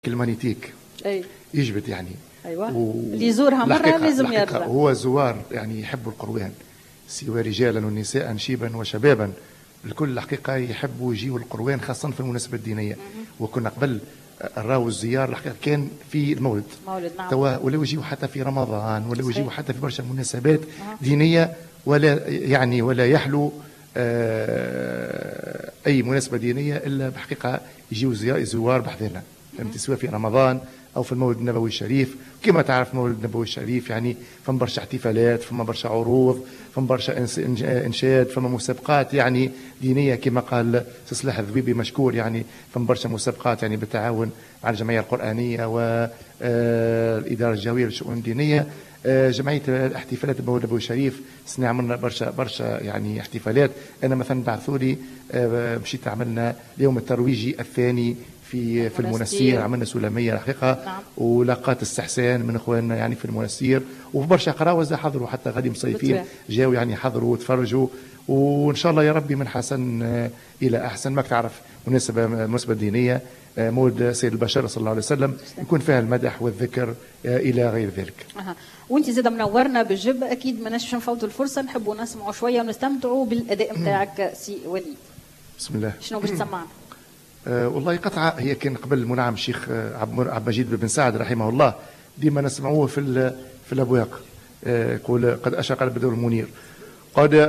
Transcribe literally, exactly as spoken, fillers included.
المانيتيك اي يجبد يعني. ايوه و... اللي يزورها مره لازم يرجع. هو زوار يعني يحبوا القروان، سواء رجالا ونساء شيبا وشبابا، الكل الحقيقه يحبوا يجيوا القروان خاصه في المناسبه الدينيه. وكنا قبل الراو الزيار الحقيقه كان في المولد مولد نعم، توا ولا يجيوا حتى في رمضان ولا يجيوا حتى في برشا مناسبات دينيه، ولا يعني ولا يحلو آه اي مناسبه دينيه الا بحقيقه يجيوا زوار بحذنا، فهمت؟ سواء في رمضان او في المولد النبوي الشريف. كما تعرف المولد النبوي الشريف يعني فما برشا احتفالات، فما برشا عروض، فما برشا انشاد، فما مسابقات يعني دينيه كما قال سلاح الذبيبي مشكور، يعني فما برشا مسابقات يعني بالتعاون مع الجمعيه القرانيه والاداره الجويه للشؤون الدينيه. جمعيه الاحتفالات المولد النبوي الشريف سنة عملنا برشا برشا يعني احتفالات. انا مثلا بعثوا لي مشيت عملنا اليوم الترويجي الثاني في في المنسير، عملنا سلميه الحقيقه نعم. ولاقات استحسان من اخواننا يعني في المنسير، وفي برشا قراوزه حضروا حتى غادي مصيفين جاوا يعني حضروا وتفرجوا، وان شاء الله يا ربي من حسن الى احسن. ماك تعرف مناسبه مناسبه دينيه مولد سيد البشر صلى الله عليه وسلم يكون فيها المدح والذكر الى غير ذلك. أه. وانت زاد منورنا بالجب، اكيد ما نش نفوتوا الفرصه نحبوا نسمعوا شويه ونستمتعوا بالاداء نتاعك سي وليد. بسم الله. شنو باش تسمعنا؟ أه والله قطعه هي كان قبل منعم الشيخ عبد المجيد بن سعد رحمه الله، ديما نسمعوه في في الابواق، يقول أه قد اشرق البدر المنير، قد